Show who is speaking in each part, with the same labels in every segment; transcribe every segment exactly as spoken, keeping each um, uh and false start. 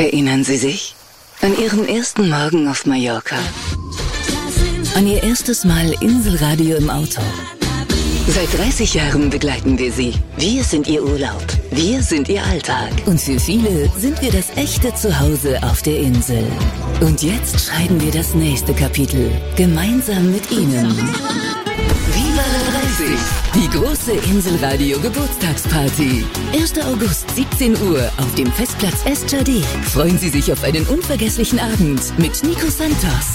Speaker 1: Erinnern Sie sich an Ihren ersten Morgen auf Mallorca? An Ihr erstes Mal Inselradio im Auto? Seit dreißig Jahren begleiten wir Sie. Wir sind Ihr Urlaub. Wir sind Ihr Alltag. Und für viele sind wir das echte Zuhause auf der Insel. Und jetzt schreiben wir das nächste Kapitel. Gemeinsam mit Ihnen. Viva la dreißig! Die große Inselradio Geburtstagsparty. erster August, siebzehn Uhr auf dem Festplatz Estjardé. Freuen Sie sich auf einen unvergesslichen Abend mit Nico Santos,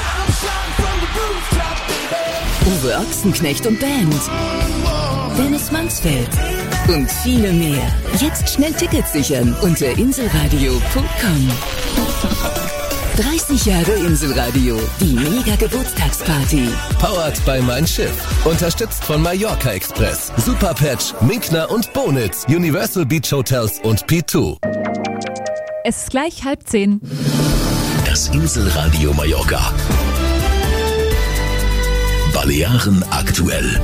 Speaker 1: Uwe Ochsenknecht und Band, Dennis Mansfeld und viele mehr. Jetzt schnell Tickets sichern unter inselradio punkt com. dreißig Jahre Inselradio, die Mega-Geburtstagsparty.
Speaker 2: Powered by Mein Schiff. Unterstützt von Mallorca Express, Superpatch, Minkner und Bonitz, Universal Beach Hotels und P zwei.
Speaker 3: Es ist gleich halb zehn.
Speaker 2: Das Inselradio Mallorca. Balearen aktuell.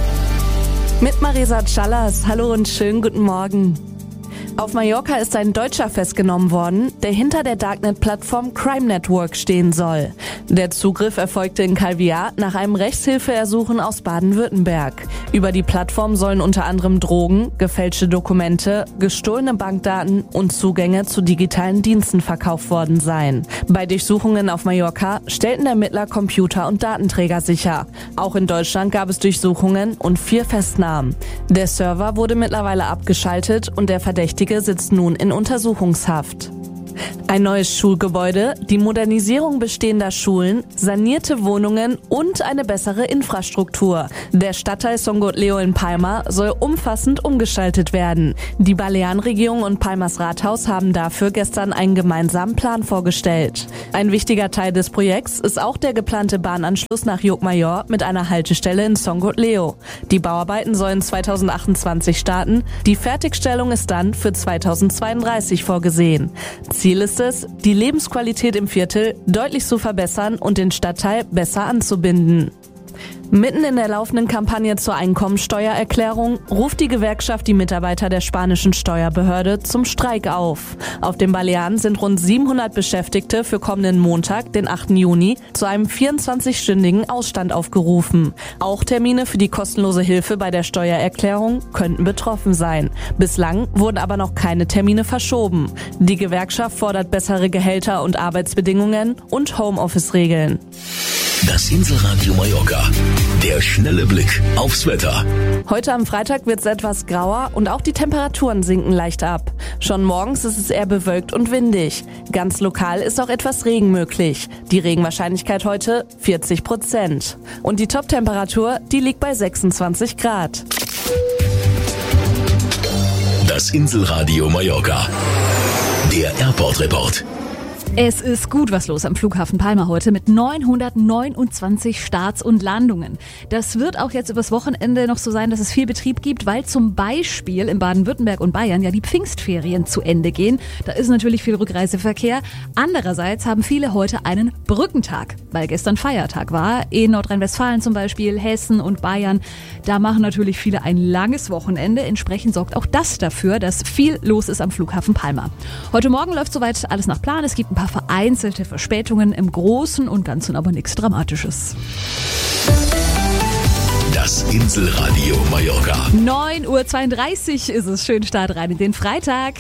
Speaker 4: Mit Marisa Callas. Hallo und schönen guten Morgen. Auf Mallorca ist ein Deutscher festgenommen worden, der hinter der Darknet-Plattform Crime Network stehen soll. Der Zugriff erfolgte in Calvià nach einem Rechtshilfeersuchen aus Baden-Württemberg. Über die Plattform sollen unter anderem Drogen, gefälschte Dokumente, gestohlene Bankdaten und Zugänge zu digitalen Diensten verkauft worden sein. Bei Durchsuchungen auf Mallorca stellten Ermittler Computer und Datenträger sicher. Auch in Deutschland gab es Durchsuchungen und vier Festnahmen. Der Server wurde mittlerweile abgeschaltet und der Verdächtige sitzt nun in Untersuchungshaft. Ein neues Schulgebäude, die Modernisierung bestehender Schulen, sanierte Wohnungen und eine bessere Infrastruktur. Der Stadtteil Son Gotleo in Palma soll umfassend umgestaltet werden. Die Balearenregierung und Palmas Rathaus haben dafür gestern einen gemeinsamen Plan vorgestellt. Ein wichtiger Teil des Projekts ist auch der geplante Bahnanschluss nach Llucmajor mit einer Haltestelle in Son Gotleo. Die Bauarbeiten sollen zweitausendachtundzwanzig starten. Die Fertigstellung ist dann für zweitausendzweiunddreißig vorgesehen. Ziel ist es, die Lebensqualität im Viertel deutlich zu verbessern und den Stadtteil besser anzubinden. Mitten in der laufenden Kampagne zur Einkommensteuererklärung ruft die Gewerkschaft die Mitarbeiter der spanischen Steuerbehörde zum Streik auf. Auf den Balearen sind rund siebenhundert Beschäftigte für kommenden Montag, den achten Juni, zu einem vierundzwanzigstündigen Ausstand aufgerufen. Auch Termine für die kostenlose Hilfe bei der Steuererklärung könnten betroffen sein. Bislang wurden aber noch keine Termine verschoben. Die Gewerkschaft fordert bessere Gehälter und Arbeitsbedingungen und Homeoffice-Regeln.
Speaker 2: Das Inselradio Mallorca. Der schnelle Blick aufs Wetter.
Speaker 4: Heute am Freitag wird es etwas grauer und auch die Temperaturen sinken leicht ab. Schon morgens ist es eher bewölkt und windig. Ganz lokal ist auch etwas Regen möglich. Die Regenwahrscheinlichkeit heute vierzig Prozent. Und die Toptemperatur, die liegt bei sechsundzwanzig Grad.
Speaker 2: Das Inselradio Mallorca. Der Airport Report.
Speaker 3: Es ist gut was los am Flughafen Palma heute mit neunhundertneunundzwanzig Starts und Landungen. Das wird auch jetzt übers Wochenende noch so sein, dass es viel Betrieb gibt, weil zum Beispiel in Baden-Württemberg und Bayern ja die Pfingstferien zu Ende gehen. Da ist natürlich viel Rückreiseverkehr. Andererseits haben viele heute einen Brückentag, weil gestern Feiertag war. In Nordrhein-Westfalen zum Beispiel, Hessen und Bayern. Da machen natürlich viele ein langes Wochenende. Entsprechend sorgt auch das dafür, dass viel los ist am Flughafen Palma. Heute Morgen läuft soweit alles nach Plan. Es gibt ein paar vereinzelte Verspätungen, im Großen und Ganzen aber nichts Dramatisches.
Speaker 2: Das Inselradio Mallorca.
Speaker 3: neun Uhr zweiunddreißig ist es. Schön Start rein in den Freitag.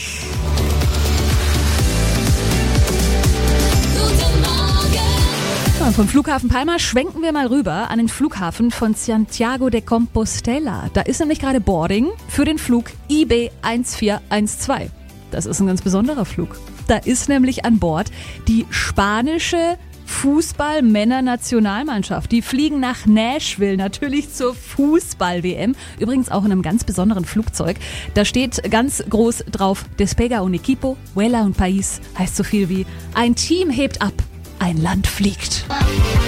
Speaker 3: Vom Flughafen Palma schwenken wir mal rüber an den Flughafen von Santiago de Compostela. Da ist nämlich gerade Boarding für den Flug I B eins vier eins zwei. Das ist ein ganz besonderer Flug. Da ist nämlich an Bord die spanische Fußball-Männer-Nationalmannschaft. Die fliegen nach Nashville, natürlich zur Fußball-W M. Übrigens auch in einem ganz besonderen Flugzeug. Da steht ganz groß drauf, Despega un equipo, vuela un país. Heißt so viel wie, ein Team hebt ab, ein Land fliegt.